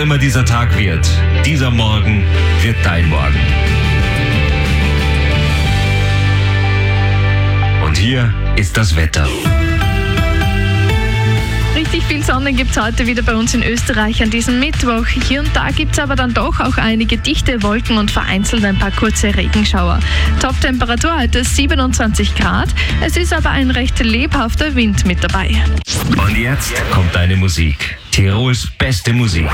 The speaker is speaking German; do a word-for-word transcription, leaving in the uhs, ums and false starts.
immer dieser Tag wird, dieser Morgen wird dein Morgen. Und hier ist das Wetter. Richtig viel Sonne gibt es heute wieder bei uns in Österreich an diesem Mittwoch. Hier und da gibt es aber dann doch auch einige dichte Wolken und vereinzelt ein paar kurze Regenschauer. Top-Temperatur heute siebenundzwanzig Grad. Es ist aber ein recht lebhafter Wind mit dabei. Und jetzt kommt deine Musik. Tirols beste Musik.